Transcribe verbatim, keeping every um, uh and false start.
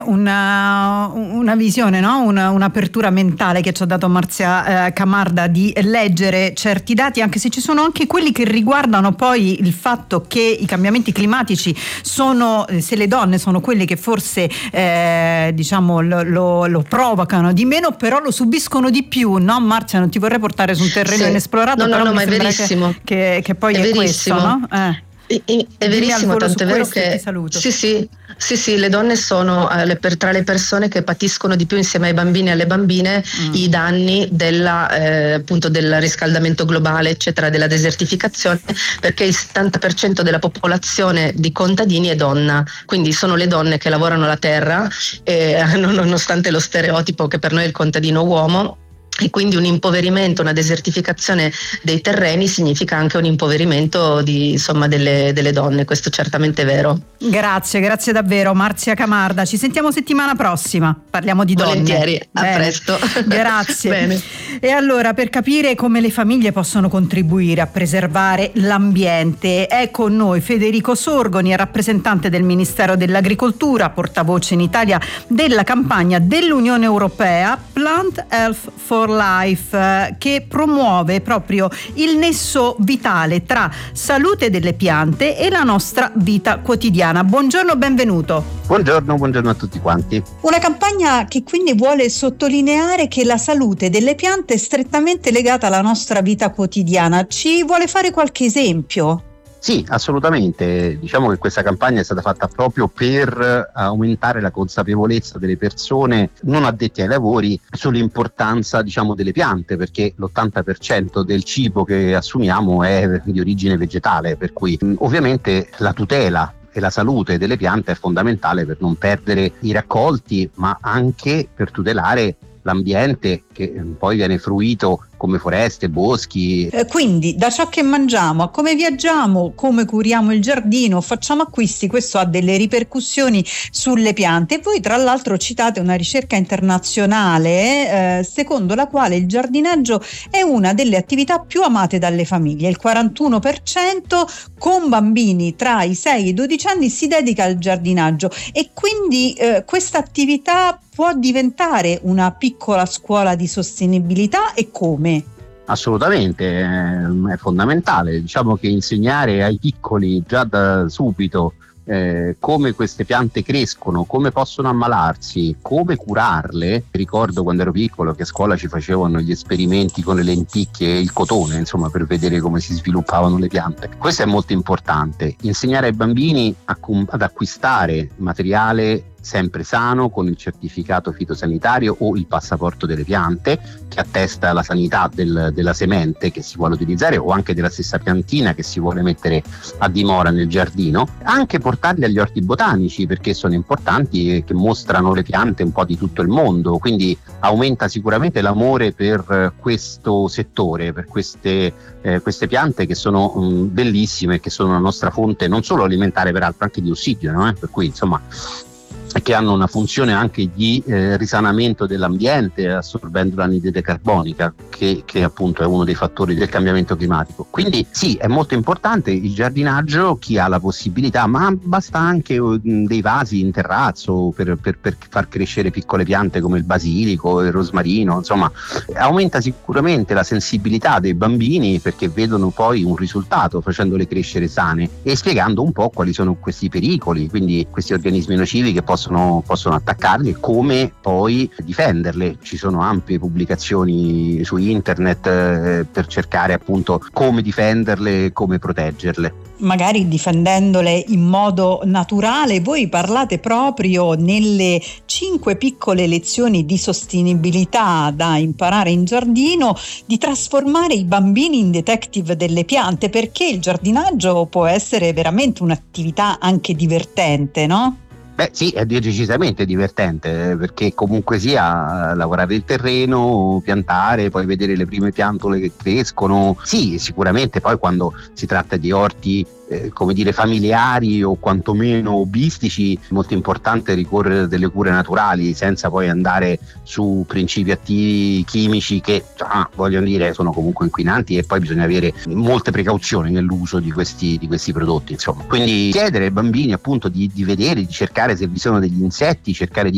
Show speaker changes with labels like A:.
A: Una, una visione, no? una, un'apertura mentale che ci ha dato Marzia eh, Camarda di leggere certi dati, anche se ci sono anche quelli che riguardano poi il fatto che i cambiamenti climatici sono, se le donne sono quelle che forse eh, diciamo lo, lo, lo provocano di meno, però lo subiscono di più, no Marzia? Non ti vorrei portare su un terreno
B: sì.
A: inesplorato,
B: no,
A: però
B: no, no,
A: mi
B: ma è verissimo.
A: Che, che, che poi è,
B: è
A: questo, no? Eh.
B: È verissimo, tanto è vero che
A: sì,
B: sì, sì, sì, le donne sono eh, le, per, tra le persone che patiscono di più insieme ai bambini e alle bambine mm. i danni della, eh, appunto del riscaldamento globale, eccetera, della desertificazione, perché il settanta per cento della popolazione di contadini è donna, quindi sono le donne che lavorano la terra, eh, nonostante lo stereotipo che per noi è il contadino uomo. E quindi un impoverimento, una desertificazione dei terreni significa anche un impoverimento di, insomma, delle, delle donne, questo è certamente vero.
A: Grazie, grazie davvero Marzia Camarda, ci sentiamo settimana prossima, parliamo di donne.
B: Volentieri, a
A: Bene.
B: presto.
A: Grazie.
B: Bene.
A: E allora, per capire come le famiglie possono contribuire a preservare l'ambiente, è con noi Federico Sorgoni, rappresentante del Ministero dell'Agricoltura, portavoce in Italia della campagna dell'Unione Europea Plant Health for Life, che promuove proprio il nesso vitale tra salute delle piante e la nostra vita quotidiana. Buongiorno, benvenuto.
C: Buongiorno, buongiorno a tutti quanti.
A: Una campagna che quindi vuole sottolineare che la salute delle piante è strettamente legata alla nostra vita quotidiana. Ci vuole fare qualche esempio?
C: Sì, assolutamente. Diciamo che questa campagna è stata fatta proprio per aumentare la consapevolezza delle persone non addetti ai lavori sull'importanza, diciamo, delle piante, perché l'ottanta per cento del cibo che assumiamo è di origine vegetale, per cui ovviamente la tutela e la salute delle piante è fondamentale per non perdere i raccolti, ma anche per tutelare l'ambiente che poi viene fruito come foreste, boschi.
A: Eh, quindi da ciò che mangiamo a come viaggiamo, come curiamo il giardino, facciamo acquisti, questo ha delle ripercussioni sulle piante. E voi tra l'altro citate una ricerca internazionale eh, secondo la quale il giardinaggio è una delle attività più amate dalle famiglie. Il quarantuno per cento con bambini tra i sei e i dodici anni si dedica al giardinaggio, e quindi eh, questa attività può diventare una piccola scuola di sostenibilità, e come?
C: Assolutamente, è fondamentale. Diciamo che insegnare ai piccoli già da subito eh, come queste piante crescono, come possono ammalarsi, come curarle. Ricordo quando ero piccolo che a scuola ci facevano gli esperimenti con le lenticchie e il cotone, insomma, per vedere come si sviluppavano le piante. Questo è molto importante, insegnare ai bambini a, ad acquistare materiale sempre sano, con il certificato fitosanitario o il passaporto delle piante che attesta la sanità del, della semente che si vuole utilizzare, o anche della stessa piantina che si vuole mettere a dimora nel giardino. Anche portarli agli orti botanici, perché sono importanti e che mostrano le piante un po' di tutto il mondo, quindi aumenta sicuramente l'amore per questo settore, per queste, eh, queste piante che sono um, bellissime e che sono la nostra fonte non solo alimentare, peraltro anche di ossigeno, eh? per cui insomma che hanno una funzione anche di eh, risanamento dell'ambiente, assorbendo l'anidride carbonica, che, che appunto è uno dei fattori del cambiamento climatico. Quindi sì, è molto importante il giardinaggio, chi ha la possibilità, ma basta anche mh, dei vasi in terrazzo per, per, per far crescere piccole piante come il basilico, il rosmarino, insomma aumenta sicuramente la sensibilità dei bambini, perché vedono poi un risultato facendole crescere sane e spiegando un po' quali sono questi pericoli, quindi questi organismi nocivi che possono Possono, possono attaccarli e come poi difenderle. Ci sono ampie pubblicazioni su internet eh, per cercare appunto come difenderle, come proteggerle.
A: Magari difendendole in modo naturale. Voi parlate proprio nelle cinque piccole lezioni di sostenibilità da imparare in giardino di trasformare i bambini in detective delle piante, perché il giardinaggio può essere veramente un'attività anche divertente, no?
C: Beh sì, è decisamente divertente, perché comunque sia lavorare il terreno, piantare, poi vedere le prime piantole che crescono. Sì, sicuramente poi quando si tratta di orti eh, come dire familiari o quantomeno hobistici, è molto importante ricorrere a delle cure naturali senza poi andare su principi attivi chimici che ah, voglio dire sono comunque inquinanti, e poi bisogna avere molte precauzioni nell'uso di questi, di questi prodotti, insomma. Quindi chiedere ai bambini appunto di, di vedere, di cercare se vi sono degli insetti, cercare di